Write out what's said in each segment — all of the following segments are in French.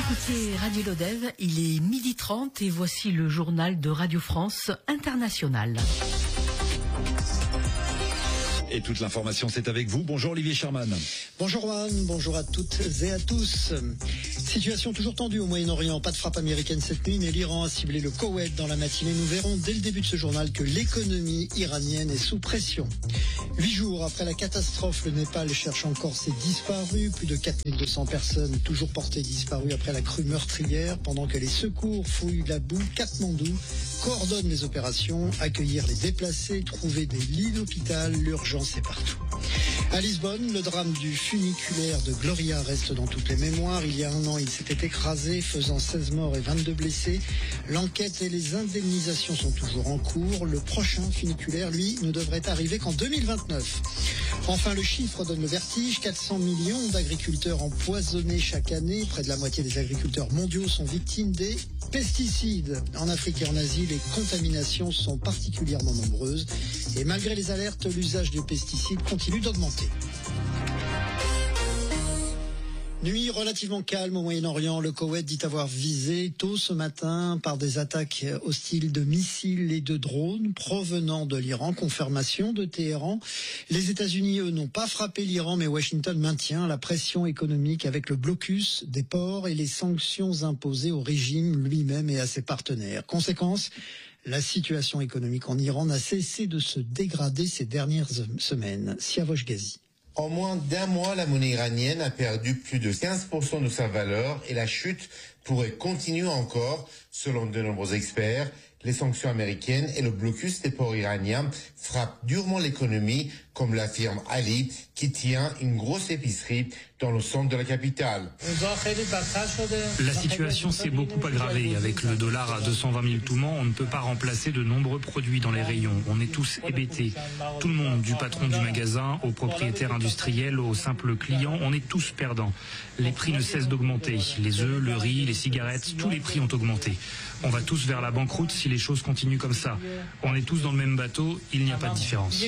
écoutez Radio Lodève, il est 12h30 et voici le journal de Radio France Internationale. Et toute l'information, c'est avec vous. Bonjour Olivier Sherman. Bonjour Juan, bonjour à toutes et à tous. Situation toujours tendue au Moyen-Orient. Pas de frappe américaine cette nuit, mais l'Iran a ciblé le Koweït dans la matinée. Nous verrons dès le début de ce journal que l'économie iranienne est sous pression. 8 jours après la catastrophe, le Népal cherche encore ses disparus. Plus de 4200 personnes toujours portées disparues après la crue meurtrière. Pendant que les secours fouillent la boue, Katmandou coordonne les opérations, accueillir les déplacés, trouver des lits d'hôpital, l'urgence est partout. À Lisbonne, le drame du funiculaire de Gloria reste dans toutes les mémoires. Il y a 1 an, il s'était écrasé, faisant 16 morts et 22 blessés. L'enquête et les indemnisations sont toujours en cours. Le prochain funiculaire, lui, ne devrait arriver qu'en 2029. Enfin, le chiffre donne le vertige. 400 millions d'agriculteurs empoisonnés chaque année. Près de la moitié des agriculteurs mondiaux sont victimes des pesticides. En Afrique et en Asie, les contaminations sont particulièrement nombreuses. Et malgré les alertes, l'usage des pesticides continue d'augmenter. Nuit relativement calme au Moyen-Orient. Le Koweït dit avoir visé tôt ce matin par des attaques hostiles de missiles et de drones provenant de l'Iran. Confirmation de Téhéran. Les États-Unis, eux, n'ont pas frappé l'Iran, mais Washington maintient la pression économique avec le blocus des ports et les sanctions imposées au régime lui-même et à ses partenaires. Conséquence, la situation économique en Iran n'a cessé de se dégrader ces dernières semaines. Siavosh Ghazi. En moins d'1 mois, la monnaie iranienne a perdu plus de 15% de sa valeur et la chute pourrait continuer encore, selon de nombreux experts. Les sanctions américaines et le blocus des ports iraniens frappent durement l'économie, comme l'affirme Ali, qui tient une grosse épicerie dans le centre de la capitale. La situation s'est beaucoup aggravée. Avec le dollar à 220 000 toumans, on ne peut pas remplacer de nombreux produits dans les rayons. On est tous hébétés. Tout le monde, du patron du magasin au propriétaire industriel, au simple client, on est tous perdants. Les prix ne cessent d'augmenter. Les œufs, le riz, les cigarettes, tous les prix ont augmenté. On va tous vers la banqueroute si les choses continuent comme ça. On est tous dans le même bateau, il n'y a pas de différence.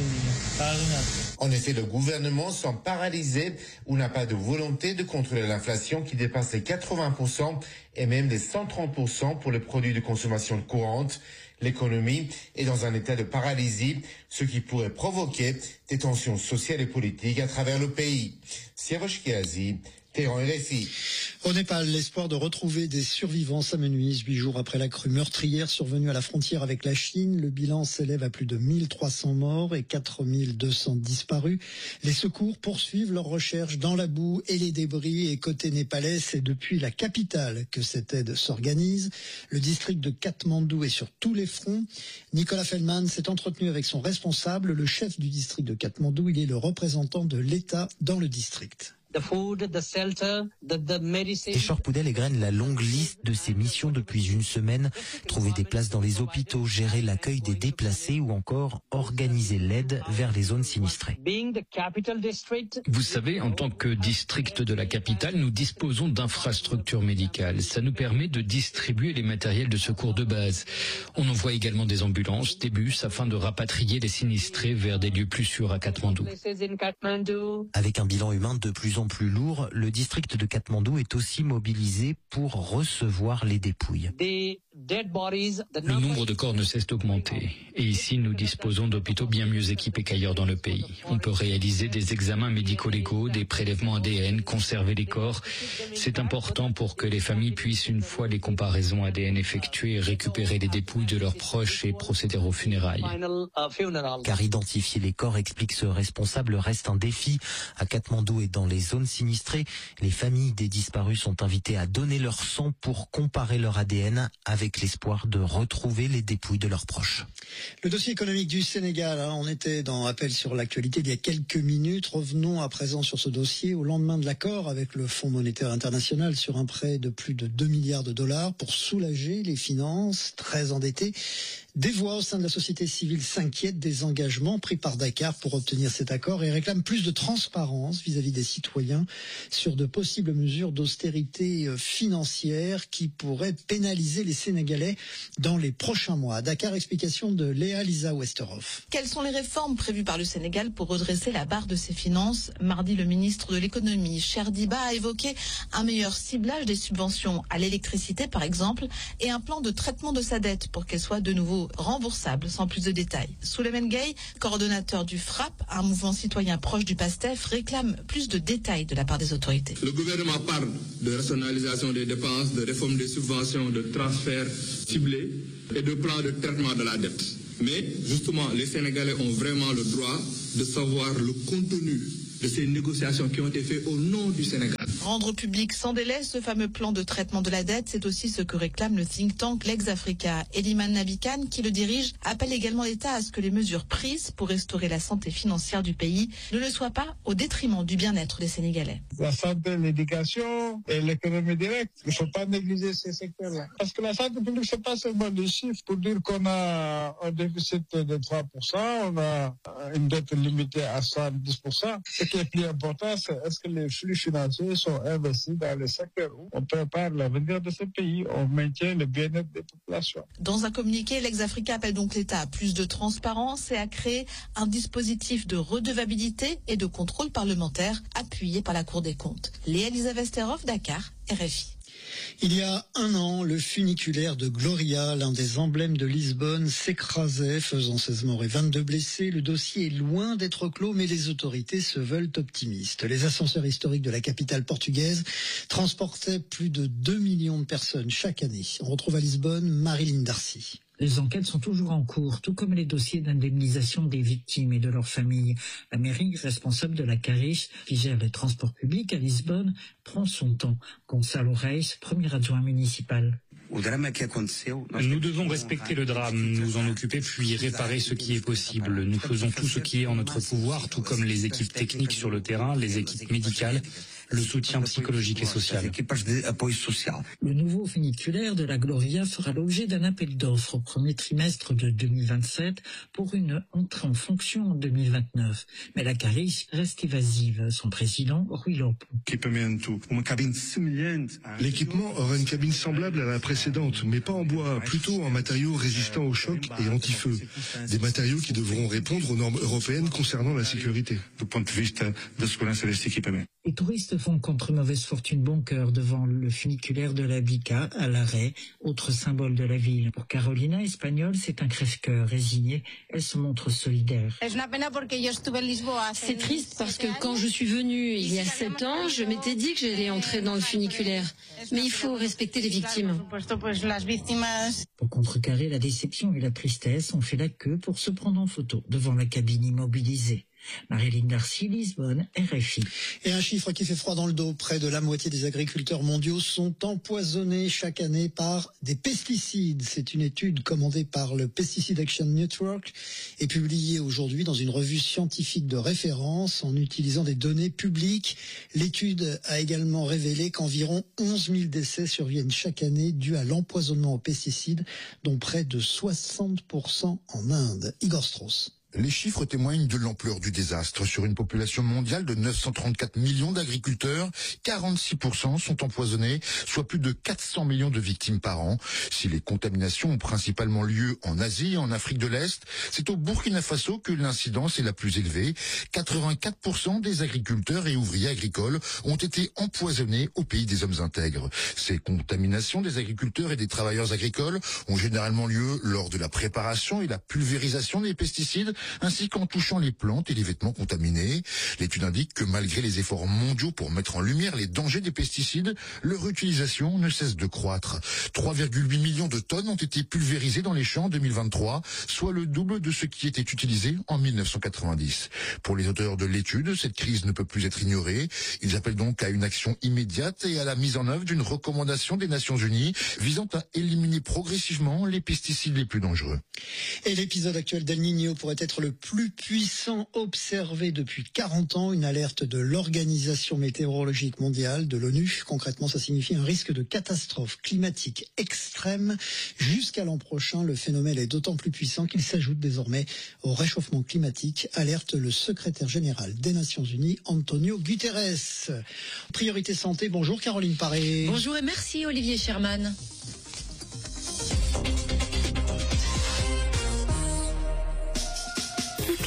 En effet, le gouvernement semble paralysé ou n'a pas de volonté de contrôler l'inflation qui dépasse les 80% et même les 130% pour les produits de consommation courante. L'économie est dans un état de paralysie, ce qui pourrait provoquer des tensions sociales et politiques à travers le pays. Siavosh Ghazi, Téhéran, RFI. Au Népal, l'espoir de retrouver des survivants s'amenuise 8 jours après la crue meurtrière survenue à la frontière avec la Chine. Le bilan s'élève à plus de 1300 morts et 4200 disparus. Les secours poursuivent leurs recherches dans la boue et les débris. Et côté népalais, c'est depuis la capitale que cette aide s'organise. Le district de Katmandou est sur tous les fronts. Nicolas Feldman s'est entretenu avec son responsable, le chef du district de Katmandou. Il est le représentant de l'État dans le district. Téchor Poudel égrène la longue liste de ses missions depuis une semaine. Trouver des places dans les hôpitaux, gérer l'accueil des déplacés ou encore organiser l'aide vers les zones sinistrées. Vous savez, en tant que district de la capitale, nous disposons d'infrastructures médicales. Ça nous permet de distribuer les matériels de secours de base. On envoie également des ambulances, des bus afin de rapatrier les sinistrés vers des lieux plus sûrs à Katmandou. Avec un bilan humain de plus en plus lourd, le district de Katmandou est aussi mobilisé pour recevoir les dépouilles. Le nombre de corps ne cesse d'augmenter. Et ici, nous disposons d'hôpitaux bien mieux équipés qu'ailleurs dans le pays. On peut réaliser des examens médico-légaux, des prélèvements ADN, conserver les corps. C'est important pour que les familles puissent, une fois les comparaisons ADN effectuées, récupérer les dépouilles de leurs proches et procéder aux funérailles. Car identifier les corps, explique ce responsable, reste un défi. À Katmandou et dans les zones sinistrées, les familles des disparus sont invitées à donner leur sang pour comparer leur ADN avec l'espoir de retrouver les dépouilles de leurs proches. Le dossier économique du Sénégal, on était dans Appel sur l'actualité il y a quelques minutes. Revenons à présent sur ce dossier au lendemain de l'accord avec le Fonds monétaire international sur un prêt de plus de 2 milliards de dollars pour soulager les finances très endettées. Des voix au sein de la société civile s'inquiètent des engagements pris par Dakar pour obtenir cet accord et réclament plus de transparence vis-à-vis des citoyens sur de possibles mesures d'austérité financière qui pourraient pénaliser les Sénégalais. sénégalais dans les prochains mois. Dakar, explication de Léa Lisa Westerhoff. Quelles sont les réformes prévues par le Sénégal pour redresser la barre de ses finances? Mardi, le ministre de l'économie, Cheikh Diba, a évoqué un meilleur ciblage des subventions à l'électricité, par exemple, et un plan de traitement de sa dette pour qu'elle soit de nouveau remboursable, sans plus de détails. Souleymane Gueye, coordonnateur du FRAPP, un mouvement citoyen proche du PASTEF, réclame plus de détails de la part des autorités. Le gouvernement parle de rationalisation des dépenses, de réforme des subventions, de transferts ciblés et de plans de traitement de la dette. Mais justement, les Sénégalais ont vraiment le droit de savoir le contenu de ces négociations qui ont été faites au nom du Sénégal. Rendre public sans délai ce fameux plan de traitement de la dette, c'est aussi ce que réclame le think tank Lex Africa. Eliman Nabikan, qui le dirige, appelle également l'État à ce que les mesures prises pour restaurer la santé financière du pays ne le soient pas au détriment du bien-être des Sénégalais. La santé, l'éducation et l'économie directe, il ne faut pas négliger ces secteurs-là. Parce que la santé publique, ce n'est pas seulement des chiffres pour dire qu'on a un déficit de 3%, on a une dette limitée à 110%. Ce qui est plus important, c'est est-ce que les flux financiers sont investis dans les secteurs où on prépare l'avenir de ce pays, on maintient le bien-être des populations. Dans un communiqué, Lex Africa appelle donc l'État à plus de transparence et à créer un dispositif de redevabilité et de contrôle parlementaire appuyé par la Cour des comptes. Léa Lisa Westerhoff, Dakar, RFI. Il y a un an, le funiculaire de Gloria, l'un des emblèmes de Lisbonne, s'écrasait, faisant 16 morts et 22 blessés. Le dossier est loin d'être clos, mais les autorités se veulent optimistes. Les ascenseurs historiques de la capitale portugaise transportaient plus de 2 millions de personnes chaque année. On retrouve à Lisbonne Marilyn Darcy. Les enquêtes sont toujours en cours, tout comme les dossiers d'indemnisation des victimes et de leurs familles. La mairie, responsable de la Carice, qui gère les transports publics à Lisbonne, prend son temps. Gonçalo Reis, premier adjoint municipal. Nous devons respecter le drame, nous en occuper puis réparer ce qui est possible. Nous faisons tout ce qui est en notre pouvoir, tout comme les équipes techniques sur le terrain, les équipes médicales, le soutien psychologique et social. Le nouveau funiculaire de la Gloria fera l'objet d'un appel d'offres au premier trimestre de 2027 pour une entrée en fonction en 2029. Mais la Carice reste évasive. Son président, Rui Lopo. L'équipement aura une cabine semblable à la précédente, mais pas en bois, plutôt en matériaux résistants au choc et anti-feu. Des matériaux qui devront répondre aux normes européennes concernant la sécurité. Les touristes font contre mauvaise fortune bon cœur devant le funiculaire de la Bica à l'arrêt, autre symbole de la ville. Pour Carolina, espagnole, c'est un crève-cœur. Résignée, elle se montre solidaire. C'est triste parce que quand je suis venue il y a 7 ans, je m'étais dit que j'allais entrer dans le funiculaire. Mais il faut respecter les victimes. Pour contrecarrer la déception et la tristesse, on fait la queue pour se prendre en photo devant la cabine immobilisée. Marilyn Darcy, Lisbonne, RFI. Et un chiffre qui fait froid dans le dos. Près de la moitié des agriculteurs mondiaux sont empoisonnés chaque année par des pesticides. C'est une étude commandée par le Pesticide Action Network et publiée aujourd'hui dans une revue scientifique de référence en utilisant des données publiques. L'étude a également révélé qu'environ 11 000 décès surviennent chaque année dus à l'empoisonnement aux pesticides, dont près de 60% en Inde. Igor Strauss. Les chiffres témoignent de l'ampleur du désastre. Sur une population mondiale de 934 millions d'agriculteurs, 46% sont empoisonnés, soit plus de 400 millions de victimes par an. Si les contaminations ont principalement lieu en Asie et en Afrique de l'Est, c'est au Burkina Faso que l'incidence est la plus élevée. 84% des agriculteurs et ouvriers agricoles ont été empoisonnés au pays des hommes intègres. Ces contaminations des agriculteurs et des travailleurs agricoles ont généralement lieu lors de la préparation et la pulvérisation des pesticides, ainsi qu'en touchant les plantes et les vêtements contaminés. L'étude indique que malgré les efforts mondiaux pour mettre en lumière les dangers des pesticides, leur utilisation ne cesse de croître. 3,8 millions de tonnes ont été pulvérisées dans les champs en 2023, soit le double de ce qui était utilisé en 1990. Pour les auteurs de l'étude, cette crise ne peut plus être ignorée. Ils appellent donc à une action immédiate et à la mise en œuvre d'une recommandation des Nations Unies visant à éliminer progressivement les pesticides les plus dangereux. Et l'épisode actuel d'El Niño pourrait être le plus puissant observé depuis 40 ans, une alerte de l'Organisation météorologique mondiale, de l'ONU. Concrètement, ça signifie un risque de catastrophe climatique extrême. Jusqu'à l'an prochain, le phénomène est d'autant plus puissant qu'il s'ajoute désormais au réchauffement climatique, alerte le secrétaire général des Nations Unies, Antonio Guterres. Priorité santé, bonjour Caroline Paré. Bonjour et merci Olivier Sherman.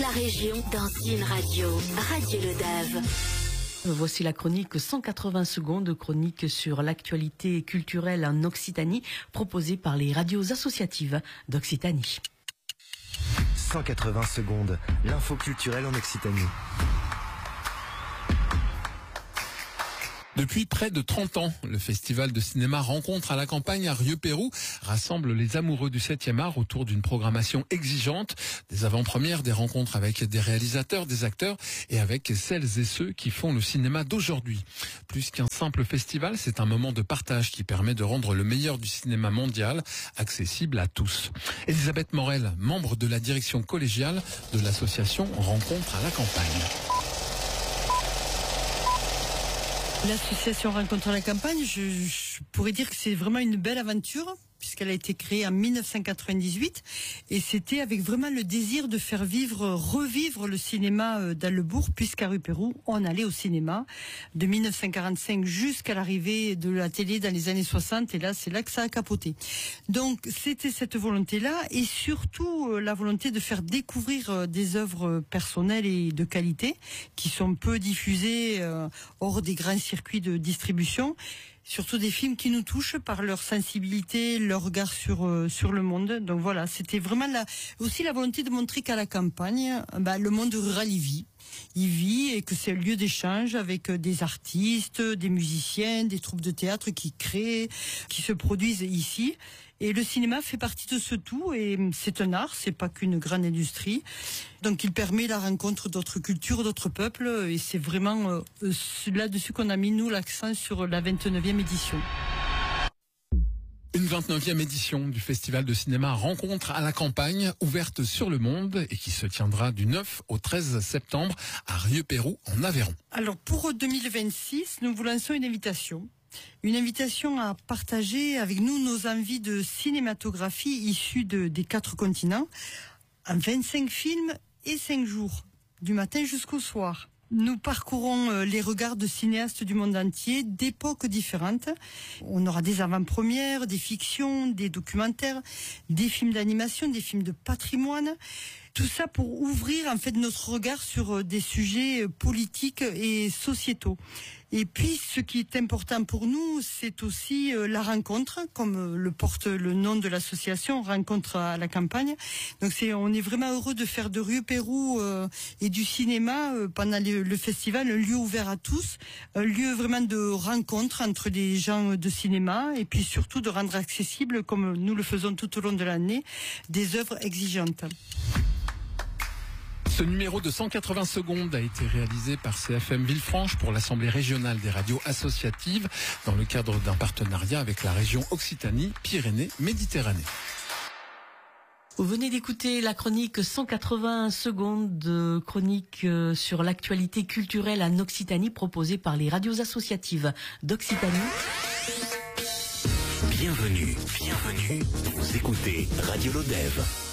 la région dans une radio, Radio Le Dave. Voici la chronique 180 secondes, chronique sur l'actualité culturelle en Occitanie, proposée par les radios associatives d'Occitanie. 180 secondes, l'info culturelle en Occitanie. Depuis près de 30 ans, le festival de cinéma Rencontre à la campagne à Rieux-Pérou rassemble les amoureux du 7e art autour d'une programmation exigeante, des avant-premières, des rencontres avec des réalisateurs, des acteurs et avec celles et ceux qui font le cinéma d'aujourd'hui. Plus qu'un simple festival, c'est un moment de partage qui permet de rendre le meilleur du cinéma mondial accessible à tous. Elisabeth Morel, membre de la direction collégiale de l'association Rencontre à la campagne. L'association Rencontre à la campagne, je pourrais dire que c'est vraiment une belle aventure, puisqu'elle a été créée en 1998, et c'était avec vraiment le désir de faire revivre le cinéma dans le bourg, puisqu'à Rieux-Pérou, on allait au cinéma de 1945 jusqu'à l'arrivée de la télé dans les années 60, et là, c'est là que ça a capoté. Donc, c'était cette volonté-là, et surtout la volonté de faire découvrir des œuvres personnelles et de qualité, qui sont peu diffusées hors des grands circuits de distribution. Surtout des films qui nous touchent par leur sensibilité, leur regard sur le monde. Donc voilà, c'était vraiment aussi la volonté de montrer qu'à la campagne, le monde rural y vit. Il vit et que c'est un lieu d'échange avec des artistes, des musiciens, des troupes de théâtre qui créent, qui se produisent ici. Et le cinéma fait partie de ce tout, et c'est un art, c'est pas qu'une grande industrie. Donc il permet la rencontre d'autres cultures, d'autres peuples, et c'est vraiment là-dessus qu'on a mis, nous, l'accent sur la 29e édition. Une 29e édition du festival de cinéma Rencontre à la campagne, ouverte sur le monde et qui se tiendra du 9 au 13 septembre à Rieux-Pérou, en Aveyron. Alors pour 2026, nous vous lançons une invitation. Une invitation à partager avec nous nos envies de cinématographie issues des 4 continents, en 25 films et 5 jours, du matin jusqu'au soir. Nous parcourons les regards de cinéastes du monde entier, d'époques différentes. On aura des avant-premières, des fictions, des documentaires, des films d'animation, des films de patrimoine. Tout ça pour ouvrir en fait notre regard sur des sujets politiques et sociétaux. Et puis ce qui est important pour nous, c'est aussi la rencontre, comme le porte le nom de l'association, Rencontre à la campagne. Donc on est vraiment heureux de faire de Rieux-Pérou et du cinéma pendant le festival un lieu ouvert à tous, un lieu vraiment de rencontre entre les gens de cinéma, et puis surtout de rendre accessible, comme nous le faisons tout au long de l'année, des œuvres exigeantes. Ce numéro de 180 secondes a été réalisé par CFM Villefranche pour l'Assemblée régionale des radios associatives dans le cadre d'un partenariat avec la région Occitanie-Pyrénées-Méditerranée. Vous venez d'écouter la chronique 180 secondes, chronique sur l'actualité culturelle en Occitanie proposée par les radios associatives d'Occitanie. Bienvenue, vous écoutez Radio Le Dave.